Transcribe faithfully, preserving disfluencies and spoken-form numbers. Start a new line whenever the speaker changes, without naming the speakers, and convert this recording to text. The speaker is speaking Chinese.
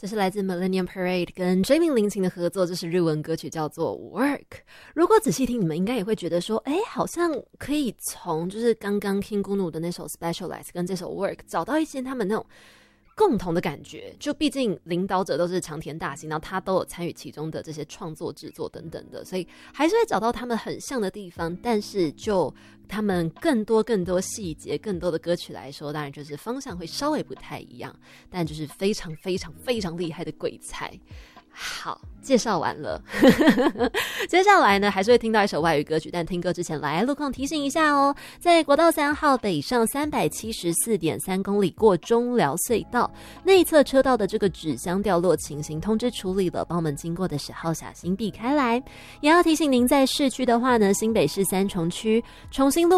这是来自 Millennium Parade 跟追名林檎的合作，这是日文歌曲叫做 Work。 如果仔细听，你们应该也会觉得说，诶，好像可以从就是刚刚 King Gnu 的那首 Specialize 跟这首 Work 找到一些他们那种共同的感觉，就毕竟领导者都是长田大幸，然后他都有参与其中的这些创作制作等等的，所以还是会找到他们很像的地方，但是就他们更多更多细节更多的歌曲来说，当然就是方向会稍微不太一样，但就是非常非常非常厉害的鬼才。好，介绍完了接下来呢还是会听到一首外语歌曲，但听歌之前来路况提醒一下哦，在国道三号北上 三百七十四点三 公里过中寮隧道内侧车道的这个纸箱掉落情形通知处理了，帮我们经过的时候小心避开来。也要提醒您在市区的话呢，新北市三重区重新路